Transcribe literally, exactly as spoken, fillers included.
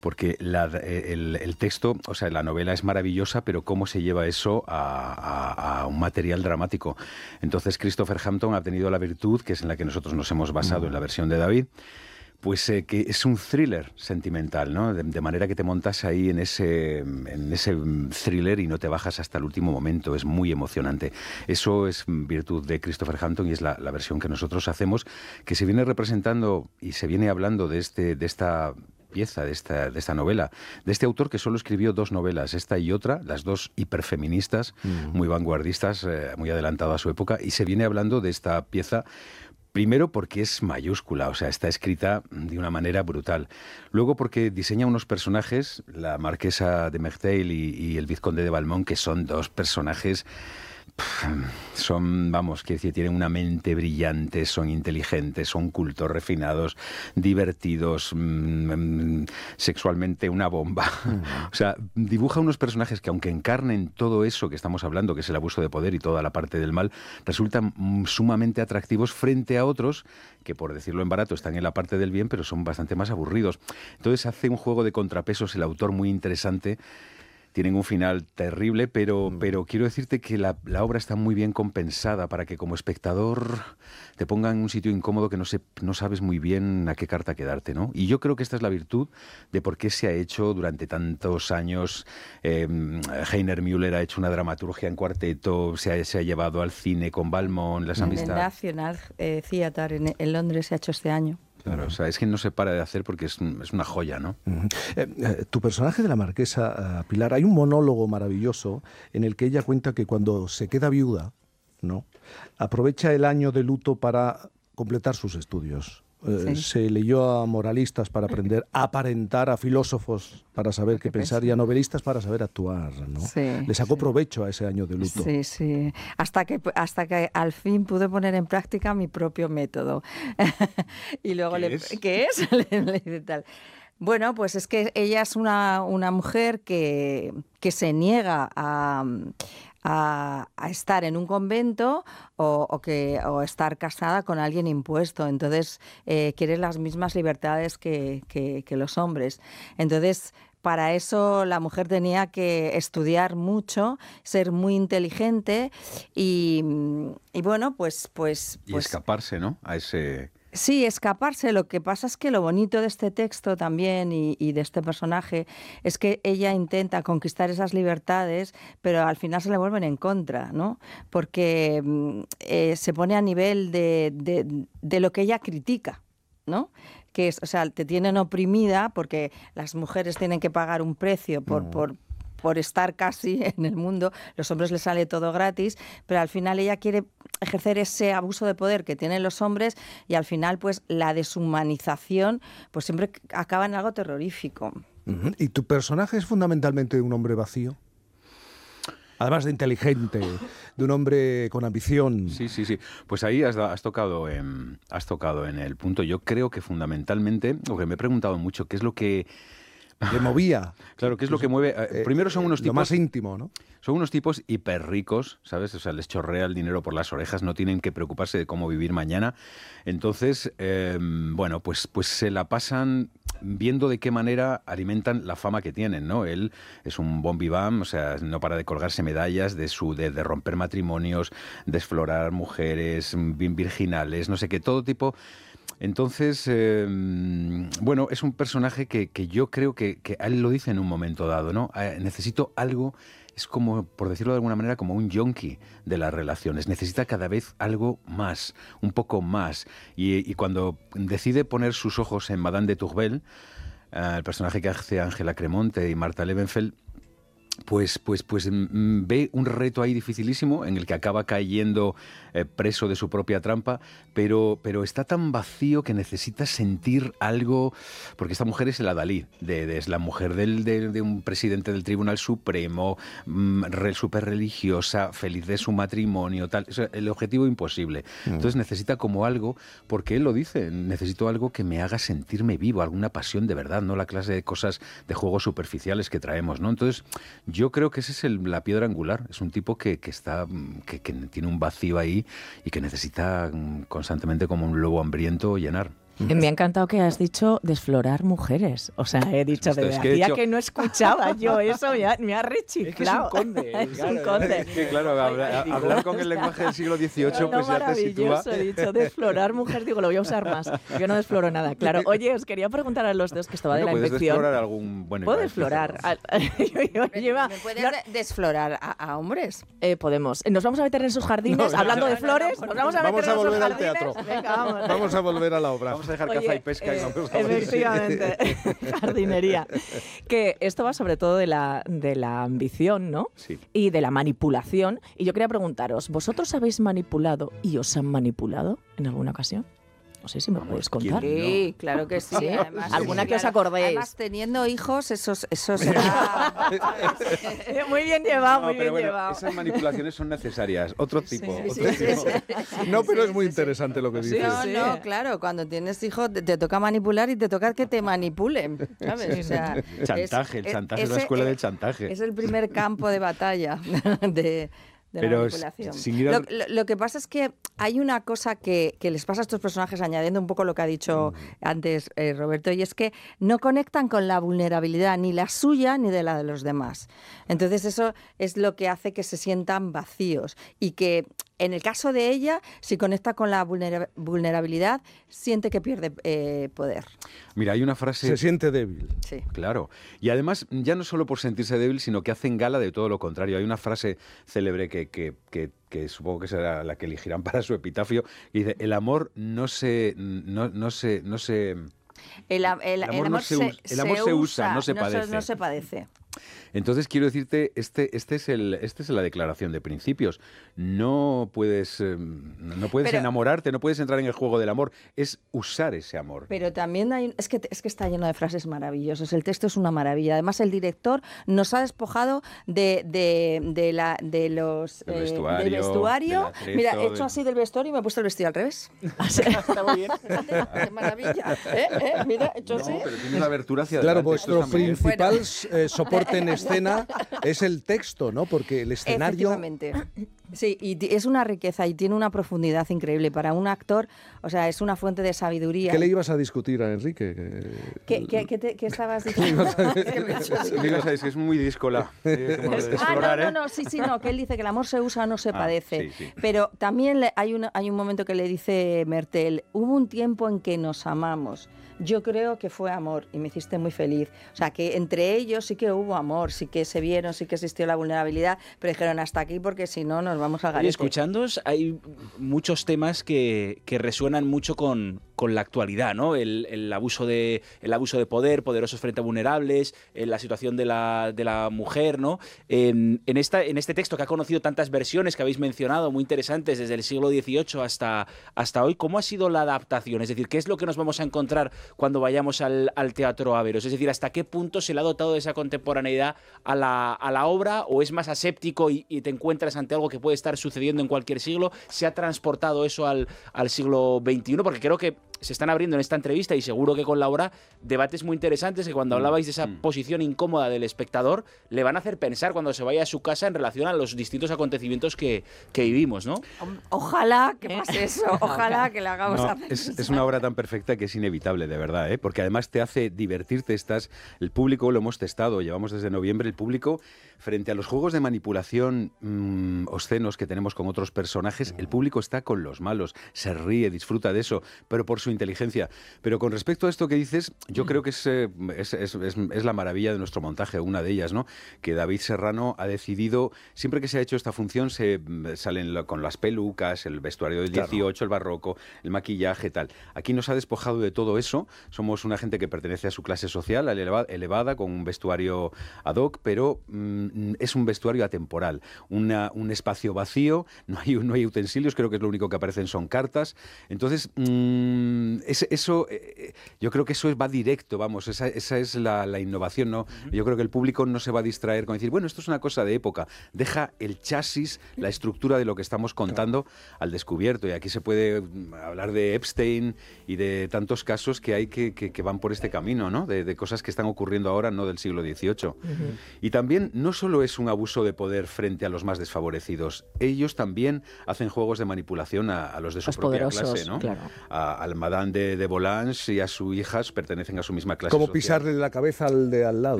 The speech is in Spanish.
porque la, el, el texto, o sea, la novela es maravillosa, pero cómo se lleva eso a, a, a un material dramático. Entonces Christopher Hampton ha tenido la virtud, que es en la que nosotros nos hemos basado mm. en la versión de David, pues eh, que es un thriller sentimental, ¿no? De, de manera que te montas ahí en ese, en ese thriller y no te bajas hasta el último momento. Es muy emocionante. Eso es virtud de Christopher Hampton y es la, la versión que nosotros hacemos, que se viene representando y se viene hablando de, este, de esta pieza, de esta, de esta novela, de este autor que solo escribió dos novelas, esta y otra, las dos hiperfeministas, mm. muy vanguardistas, eh, muy adelantado a su época, y se viene hablando de esta pieza. Primero porque es mayúscula, o sea, está escrita de una manera brutal. Luego porque diseña unos personajes, la marquesa de Merteuil y, y el vizconde de Valmont, que son dos personajes, son, vamos, que tienen una mente brillante, son inteligentes, son cultos, refinados, divertidos, mmm, sexualmente una bomba. Uh-huh. O sea, dibuja unos personajes que, aunque encarnen todo eso que estamos hablando, que es el abuso de poder y toda la parte del mal, resultan sumamente atractivos frente a otros que, por decirlo en barato, están en la parte del bien, pero son bastante más aburridos. Entonces hace un juego de contrapesos el autor muy interesante. Tienen un final terrible, pero, mm. pero quiero decirte que la, la obra está muy bien compensada para que como espectador te ponga en un sitio incómodo que no, se, no sabes muy bien a qué carta quedarte, ¿no? Y yo creo que esta es la virtud de por qué se ha hecho durante tantos años. Eh, Heiner Müller ha hecho una dramaturgia en cuarteto, se ha, se ha llevado al cine con Valmont, las amistades. En el National eh, Theatre en, en Londres se ha hecho este año. Claro, o sea, es que no se para de hacer porque es, es una joya, ¿no? Uh-huh. eh, eh, tu personaje de la marquesa, uh, Pilar, hay un monólogo maravilloso en el que ella cuenta que cuando se queda viuda, ¿no?, aprovecha el año de luto para completar sus estudios. Eh, sí. Se leyó a moralistas para aprender a aparentar, a filósofos para saber qué pensar y a novelistas para saber actuar, ¿no? Sí, Le sacó sí. provecho a ese año de luto. Sí, sí. Hasta que, hasta que al fin pude poner en práctica mi propio método. Y luego ¿Qué le, es? ¿Qué es? le dice tal. Bueno, pues es que ella es una, una mujer que, que se niega a... A, a estar en un convento o, o, que, o estar casada con alguien impuesto. Entonces, eh, quiere las mismas libertades que, que, que los hombres. Entonces, para eso la mujer tenía que estudiar mucho, ser muy inteligente y, y bueno, pues... pues, y pues escaparse, ¿no?, a ese... Sí, escaparse. Lo que pasa es que lo bonito de este texto también y, y de este personaje es que ella intenta conquistar esas libertades, pero al final se le vuelven en contra, ¿no? Porque eh, se pone a nivel de, de, de lo que ella critica, ¿no? Que es, o sea, te tienen oprimida porque las mujeres tienen que pagar un precio por... Mm. por por estar casi en el mundo, los hombres les sale todo gratis, pero al final ella quiere ejercer ese abuso de poder que tienen los hombres y al final pues la deshumanización pues siempre acaba en algo terrorífico. Uh-huh. ¿Y tu personaje es fundamentalmente un hombre vacío? Además de inteligente, de un hombre con ambición. Sí, sí, sí. Pues ahí has, has, tocado, en, has tocado en el punto. Yo creo que fundamentalmente, porque me he preguntado mucho, ¿qué es lo que... Le movía. Claro, ¿qué es lo que mueve? Eh, Primero son unos tipos... Lo más íntimo, ¿no? Son unos tipos hiper ricos, ¿sabes? O sea, les chorrea el dinero por las orejas, no tienen que preocuparse de cómo vivir mañana. Entonces, eh, bueno, pues, pues se la pasan viendo de qué manera alimentan la fama que tienen, ¿no? Él es un bon vivant, o sea, no para de colgarse medallas de, su, de, de romper matrimonios, de explorar mujeres bien virginales, no sé qué, todo tipo... Entonces, eh, bueno, es un personaje que, que yo creo que, que él lo dice en un momento dado, ¿no? Eh, necesito algo, es como, por decirlo de alguna manera, como un yonki de las relaciones. Necesita cada vez algo más, un poco más. Y, y cuando decide poner sus ojos en Madame de Tourvel, eh, el personaje que hace Ángela Cremonte y Marta Levenfeld, Pues, pues, pues mm, ve un reto ahí dificilísimo en el que acaba cayendo eh, preso de su propia trampa, pero, pero está tan vacío que necesita sentir algo, porque esta mujer es la Dalí, de, de, es la mujer del, de, de un presidente del Tribunal Supremo, mm, re, súper religiosa, feliz de su matrimonio, tal, o sea, el objetivo imposible. Mm. Entonces necesita como algo, porque él lo dice, necesito algo que me haga sentirme vivo, alguna pasión de verdad, no la clase de cosas, de juegos superficiales que traemos, ¿no? Entonces yo creo que esa es el, la piedra angular. Es un tipo que, que, está, que, que tiene un vacío ahí y que necesita constantemente, como un lobo hambriento, llenar. Me ha encantado que has dicho desflorar mujeres. O sea, he dicho, de es que, decía hecho... que no escuchaba yo eso, me ha, me ha rechiflado. Es que es un conde. Es un conde. Es que claro, hablar, hablar con el lenguaje del siglo dieciocho, No, pues ya te sitúa. maravilloso, he dicho desflorar mujeres, digo, lo voy a usar más. Yo no desfloro nada, claro. Oye, os quería preguntar a los dos que esto va de Bueno, la puedes infección. desflorar algún... Bueno, ¿Puedo iba a desflorar? ¿Me, Lleva- ¿Me puedes de- desflorar a, a hombres? Eh, podemos. Nos vamos a meter en esos jardines, No, hablando no, de no, flores. no, Nos vamos a vamos meter a en esos volver al jardines. teatro. Venga, vamos. Vamos a volver a la obra. Vamos a dejar Oye, caza y pesca eh, y vamos a volver. efectivamente, jardinería. Que esto va sobre todo de la, de la ambición, ¿no? Sí. Y de la manipulación. Y yo quería preguntaros, ¿vosotros habéis manipulado y os han manipulado en alguna ocasión? No sé si me podéis contar. ¿quién? Sí, claro que sí. Sí, Además, alguna sí, que os claro. acordéis. Además, teniendo hijos, eso, eso será... Muy bien llevado, No, muy pero bien bueno, llevado. esas manipulaciones son necesarias. Otro tipo. sí, otro sí, tipo. sí. No, pero Sí, es muy sí, interesante lo que Sí, dices. No, sí. no, claro, cuando tienes hijos te, te toca manipular y te toca que te manipulen, ¿sabes? O sea, Chantaje, el es- chantaje es la ese- escuela eh, del chantaje. Es el primer campo de batalla de, de Pero la s- manipulación. sin ir Lo, al- lo- lo que pasa es que hay una cosa que, que les pasa a estos personajes, añadiendo un poco lo que ha dicho antes eh, Roberto, y es que no conectan con la vulnerabilidad, ni la suya ni de la de los demás. Entonces eso es lo que hace que se sientan vacíos y que en el caso de ella, si conecta con la vulnera- vulnerabilidad, siente que pierde eh, poder. Mira, hay una frase... Se siente débil. Sí. Claro. Y además, ya no solo por sentirse débil, sino que hacen gala de todo lo contrario. Hay una frase célebre que, que, que, que supongo que será la que elegirán para su epitafio, que dice, el amor no se... No, no se, no se El, a- el- El amor el no amor se se, us- el amor se usa, no se padece. no se padece. Entonces quiero decirte, este, este es el, este es la declaración de principios. No puedes, eh, no puedes Pero- enamorarte, no puedes entrar en el juego del amor. Es usar ese amor. Pero también hay, es que, es que está lleno de frases maravillosas. El texto es una maravilla. Además, el director nos ha despojado de, de, de, la, de los Del eh, vestuario, del vestuario. del atrezo, Mira, he hecho del- así del vestuario y me he puesto el vestido al revés. Está muy bien. ¡Qué maravilla! ¿Eh? ¿Eh? Mira, he hecho así. No, pero tienes la abertura hacia Claro, adelante. eso vuestro está muy bien. principal eh, soporte en escena es el texto, ¿no? Porque el escenario... Efectivamente. Sí, y ti- es una riqueza y tiene una profundidad increíble. Para un actor, o sea, es una fuente de sabiduría. ¿Qué le ibas a discutir a Enrique? ¿Qué, qué- qué te- qué estabas diciendo? Es que me he hecho así. Digas, es que es muy díscola. eh, como lo de Ah, explorar, no, ¿eh? no, no, sí, sí, no, que él dice que el amor se usa, no se Ah, padece. sí, sí. Pero también le- hay, una, hay un momento que le dice Mertel, hubo un tiempo en que nos amamos. Yo creo que fue amor y me hiciste muy feliz. O sea, que entre ellos sí que hubo amor, sí que se vieron, sí que existió la vulnerabilidad, pero dijeron hasta aquí porque si no nos vamos a Oye, garete. escuchándoos, hay muchos temas que, que resuenan mucho con, con la actualidad, ¿no? El, el abuso de, el abuso de poder, poderosos frente a vulnerables, eh, la situación de la, de la mujer, ¿no? En, en, esta, en este texto que ha conocido tantas versiones que habéis mencionado, muy interesantes, desde el siglo dieciocho hasta, hasta hoy, ¿cómo ha sido la adaptación? Es decir, ¿qué es lo que nos vamos a encontrar cuando vayamos al, al Teatro Averos? Es decir, ¿hasta qué punto se le ha dotado de esa contemporaneidad a la, a la obra o es más aséptico y, y te encuentras ante algo que puede estar sucediendo en cualquier siglo? ¿Se ha transportado eso al, al siglo veintiuno? Porque creo que se están abriendo en esta entrevista y seguro que con Laura debates muy interesantes que cuando hablabais de esa mm. posición incómoda del espectador le van a hacer pensar cuando se vaya a su casa en relación a los distintos acontecimientos que, que vivimos, ¿no? Ojalá que pase eso, ojalá que le hagamos No, hacer es, es una obra tan perfecta que es inevitable, de verdad, ¿eh? Porque además te hace divertirte. Estás, el público, lo hemos testado, llevamos desde noviembre, el público, frente a los juegos de manipulación mmm, obscenos que tenemos con otros personajes, el público está con los malos, se ríe, disfruta de eso, pero por su inteligencia. Pero con respecto a esto que dices, yo creo que es, eh, es, es, es, es la maravilla de nuestro montaje, una de ellas, ¿no? Que David Serrano ha decidido, siempre que se ha hecho esta función, se mm, salen lo- con las pelucas, el vestuario del Claro. dieciocho, el barroco, el maquillaje, tal. Aquí nos ha despojado de todo eso. Somos una gente que pertenece a su clase social, a la eleva- elevada, con un vestuario ad hoc, pero mm, es un vestuario atemporal. Una, un espacio vacío, no hay, no hay utensilios, creo que es lo único que aparecen son cartas. Entonces, mmm, ese- eso, eh, yo creo que eso es- va directo, vamos, esa, esa es la, la innovación, ¿no? Yo creo que el público no se va a distraer con decir, bueno, esto es una cosa de época. Deja el chasis, la estructura de lo que estamos contando al descubierto. Y aquí se puede mm, hablar de Epstein y de tantos casos que hay que, que, que van por este camino, ¿no? De, de cosas que están ocurriendo ahora, no del siglo dieciocho. Uh-huh. Y también no solo es un abuso de poder frente a los más desfavorecidos, ellos también hacen juegos de manipulación a, a los de su los propia poderosos, clase, ¿no? Claro. A, al, Madame de, de Volanges y a su hija pertenecen a su misma clase Como social. pisarle la cabeza al de al lado.